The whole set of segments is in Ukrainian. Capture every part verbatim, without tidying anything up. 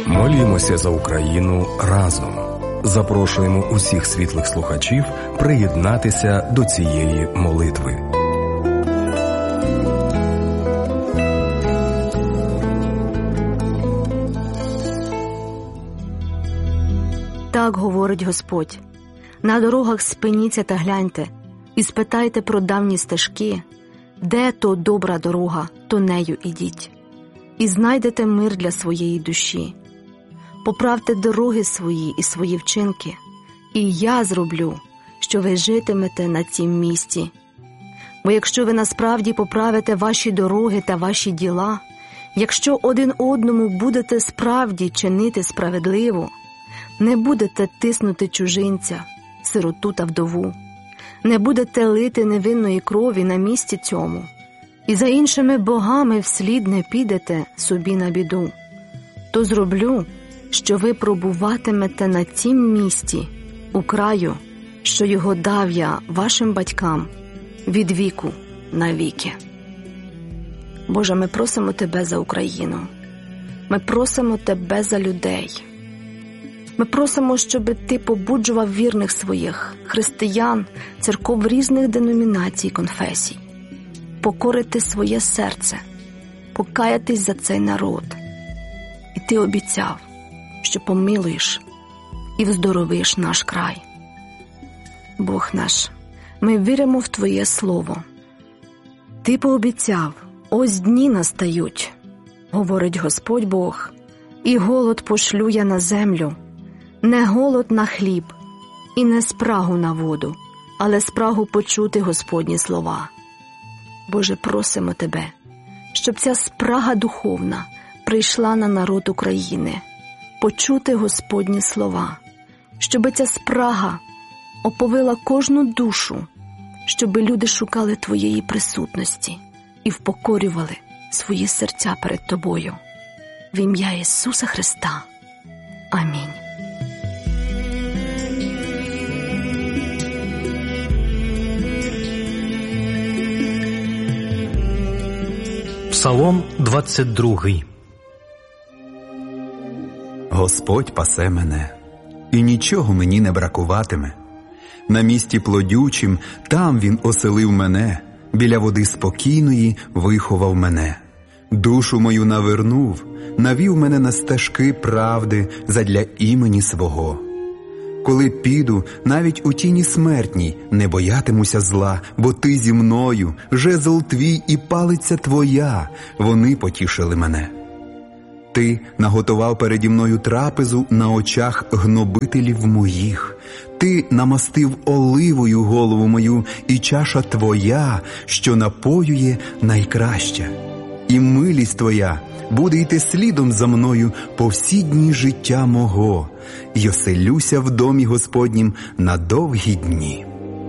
Молімося за Україну разом. Запрошуємо усіх світлих слухачів приєднатися до цієї молитви. Так говорить Господь: на дорогах спиніться та гляньте, і спитайте про давні стежки, де то добра дорога, то нею ідіть, і знайдете мир для своєї душі. Поправте дороги свої і свої вчинки, і я зроблю, що ви житимете на цім місці. Бо якщо ви насправді поправите ваші дороги та ваші діла, якщо один одному будете справді чинити справедливо, не будете тиснути чужинця, сироту та вдову, не будете лити невинної крові на місці цьому, і за іншими богами вслід не підете собі на біду, то зроблю, що ви пробуватимете на цім місці, у краю, що його дав я вашим батькам від віку на віки. Боже, ми просимо Тебе за Україну. Ми просимо Тебе за людей. Ми просимо, щоб Ти побуджував вірних своїх, християн, церков різних деномінацій і конфесій, покорити своє серце, покаятись за цей народ. І Ти обіцяв, що помилуєш і вздоровиш наш край. Бог наш, ми віримо в Твоє Слово. Ти пообіцяв: ось дні настають, говорить Господь Бог, і голод пошлю я на землю, не голод на хліб і не спрагу на воду, але спрагу почути Господні слова. Боже, просимо Тебе, щоб ця спрага духовна прийшла на народ України, почути Господні слова, щоб ця спрага оповила кожну душу, щоб люди шукали Твоєї присутності і впокорювали свої серця перед Тобою. В ім'я Ісуса Христа. Амінь. Псалом двадцять другий. Господь пасе мене, і нічого мені не бракуватиме. На місці плодючим там Він оселив мене, біля води спокійної виховав мене. Душу мою навернув, навів мене на стежки правди задля імені свого. Коли піду, навіть у тіні смертній, не боятимуся зла, бо Ти зі мною, жезл Твій і палиця Твоя, вони потішили мене. Ти наготував переді мною трапезу на очах гнобителів моїх. Ти намастив оливою голову мою, і чаша Твоя, що напоює, найкраща. І милість Твоя буде йти слідом за мною по всі дні життя мого, й оселюся в домі Господнім на довгі дні.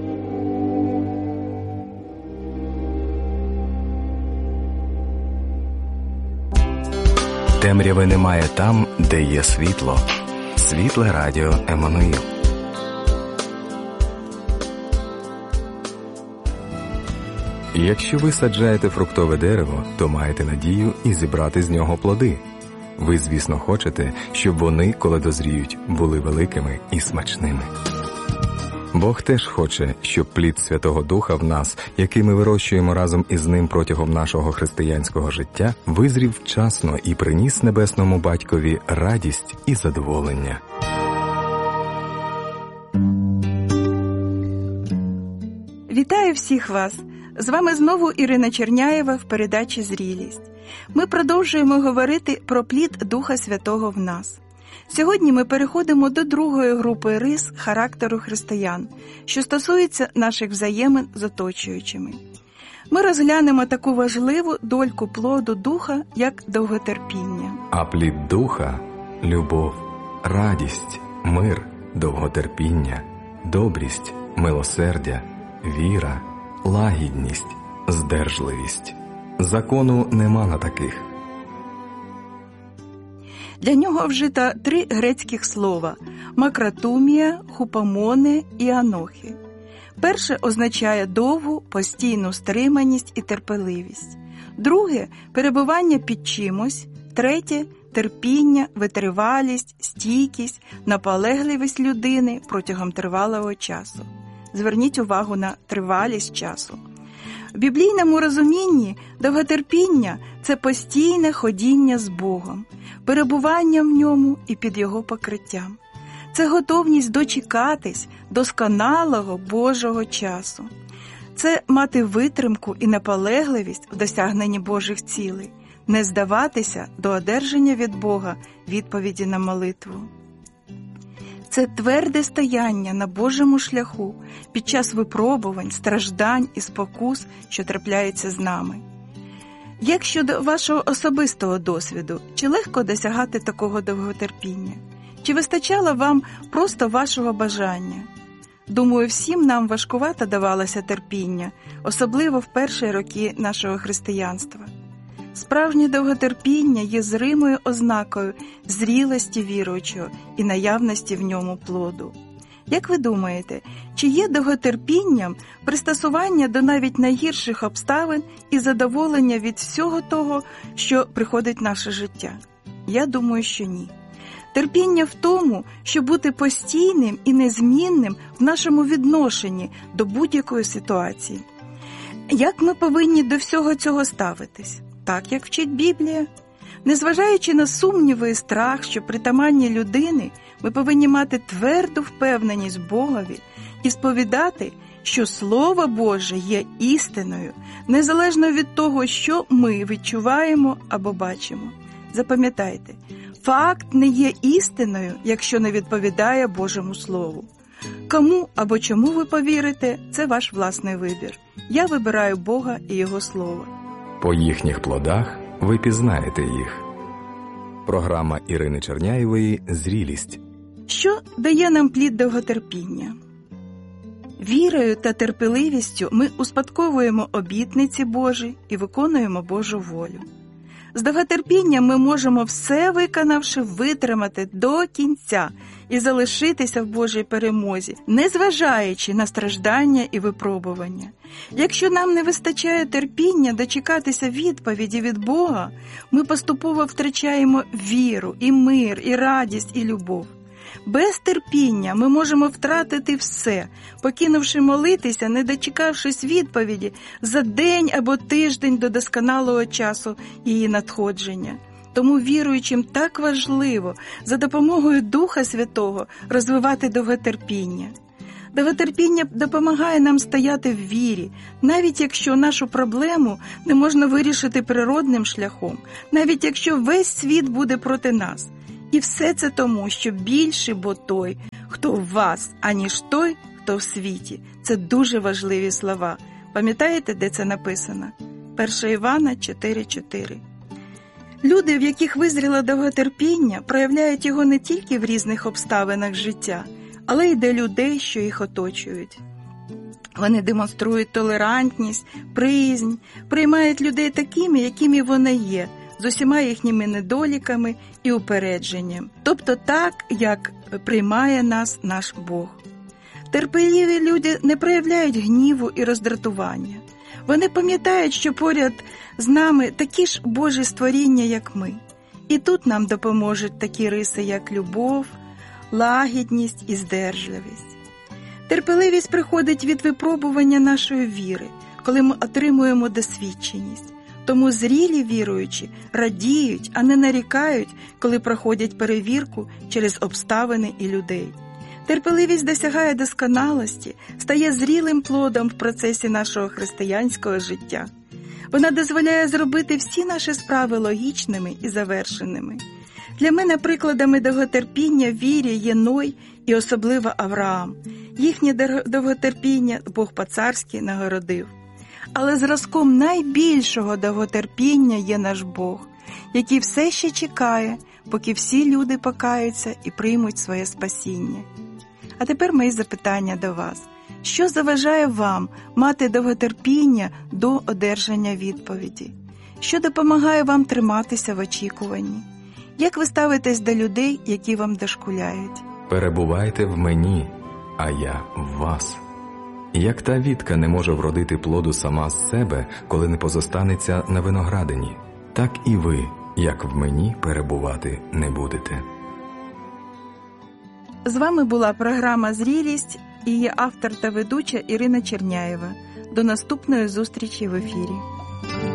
Темряви немає там, де є світло. Світле радіо Еммануїл. Якщо ви саджаєте фруктове дерево, то маєте надію і зібрати з нього плоди. Ви, звісно, хочете, щоб вони, коли дозріють, були великими і смачними. Бог теж хоче, щоб плід Святого Духа в нас, який ми вирощуємо разом із Ним протягом нашого християнського життя, визрів вчасно і приніс Небесному Батькові радість і задоволення. Вітаю всіх вас! З вами знову Ірина Черняєва в передачі «Зрілість». Ми продовжуємо говорити про плід Духа Святого в нас. Сьогодні ми переходимо до другої групи рис характеру християн, що стосується наших взаємин з оточуючими. Ми розглянемо таку важливу дольку плоду Духа, як довготерпіння. А плід Духа – любов, радість, мир, довготерпіння, добрість, милосердя, віра, лагідність, здержливість. Закону нема на таких. Для нього вжито три грецьких слова – макратумія, хупамоне і анохи. Перше означає довгу, постійну стриманість і терпеливість. Друге – перебування під чимось. Третє – терпіння, витривалість, стійкість, наполегливість людини протягом тривалого часу. Зверніть увагу на тривалість часу. В біблійному розумінні довготерпіння – це постійне ходіння з Богом, перебування в ньому і під Його покриттям. Це готовність дочекатись досконалого Божого часу. Це мати витримку і наполегливість в досягненні Божих цілей, не здаватися до одержання від Бога відповіді на молитву. Це тверде стояння на Божому шляху під час випробувань, страждань і спокус, що трапляються з нами. Як щодо вашого особистого досвіду, чи легко досягати такого довготерпіння? Чи вистачало вам просто вашого бажання? Думаю, всім нам важкувато давалося терпіння, особливо в перші роки нашого християнства. Справжнє довготерпіння є зримою ознакою зрілості віруючого і наявності в ньому плоду. Як ви думаєте, чи є довготерпінням пристосування до навіть найгірших обставин і задоволення від всього того, що приходить в наше життя? Я думаю, що ні. Терпіння в тому, щоб бути постійним і незмінним в нашому відношенні до будь-якої ситуації. Як ми повинні до всього цього ставитись? Так, як вчить Біблія. Незважаючи на сумніви і страх, що притаманні людини, ми повинні мати тверду впевненість в Богові і сповідати, що Слово Боже є істиною, незалежно від того, що ми відчуваємо або бачимо. Запам'ятайте, факт не є істиною, якщо не відповідає Божому Слову. Кому або чому ви повірите – це ваш власний вибір. Я вибираю Бога і Його Слово. По їхніх плодах ви пізнаєте їх. Програма Ірини Черняєвої «Зрілість». Що дає нам плід довготерпіння? Вірою та терпеливістю ми успадковуємо обітниці Божі і виконуємо Божу волю. З довготерпінням ми можемо, все виконавши, витримати до кінця і залишитися в Божій перемозі, незважаючи на страждання і випробування. Якщо нам не вистачає терпіння дочекатися відповіді від Бога, ми поступово втрачаємо віру, і мир, і радість, і любов. Без терпіння ми можемо втратити все, покинувши молитися, не дочекавшись відповіді за день або тиждень до досконалого часу її надходження. Тому віруючим так важливо за допомогою Духа Святого розвивати довготерпіння. Довготерпіння допомагає нам стояти в вірі, навіть якщо нашу проблему не можна вирішити природним шляхом, навіть якщо весь світ буде проти нас. І все це тому, що більший бо той, хто в вас, аніж той, хто в світі. Це дуже важливі слова. Пам'ятаєте, де це написано? перше Івана чотири чотири. Люди, в яких визріло довготерпіння, проявляють його не тільки в різних обставинах життя, але й до людей, що їх оточують. Вони демонструють толерантність, приязнь, приймають людей такими, якими вони є, з усіма їхніми недоліками і упередженням, тобто так, як приймає нас наш Бог. Терпеливі люди не проявляють гніву і роздратування. Вони пам'ятають, що поряд з нами такі ж Божі створіння, як ми. І тут нам допоможуть такі риси, як любов, лагідність і здержливість. Терпеливість приходить від випробування нашої віри, коли ми отримуємо досвідченість. Тому зрілі віруючі радіють, а не нарікають, коли проходять перевірку через обставини і людей. Терпеливість досягає досконалості, стає зрілим плодом в процесі нашого християнського життя. Вона дозволяє зробити всі наші справи логічними і завершеними. Для мене прикладами довготерпіння в вірі є Ной і особливо Авраам. Їхнє довготерпіння Бог по-царськи нагородив. Але зразком найбільшого довготерпіння є наш Бог, який все ще чекає, поки всі люди покаються і приймуть своє спасіння. А тепер мої запитання до вас. Що заважає вам мати довготерпіння до одержання відповіді? Що допомагає вам триматися в очікуванні? Як ви ставитесь до людей, які вам дошкуляють? Перебувайте в мені, а я в вас. Як та вітка не може вродити плоду сама з себе, коли не позостанеться на виноградині, так і ви, як в мені перебувати не будете. З вами була програма «Зрілість» і її автор та ведуча Ірина Черняєва. До наступної зустрічі в ефірі.